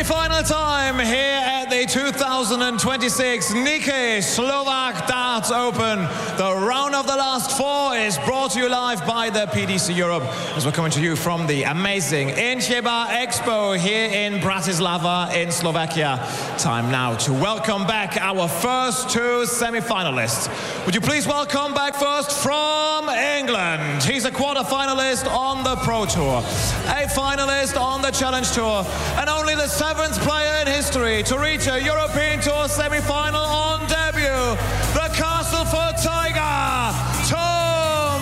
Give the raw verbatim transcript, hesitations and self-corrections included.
Semi-final time here at the two thousand twenty-six Nike Slovak Darts Open. The round of the last four is brought to you live by the P D C Europe as we're coming to you from the amazing Incheba Expo here in Bratislava in Slovakia. Time now to welcome back our first two semi-finalists. Would you please welcome back first from England. He's a quarter-finalist on the Pro Tour, a finalist on the Challenge Tour, and only the seventh player in history to reach a European Tour semi-final on debut, the Castleford Tiger, Tom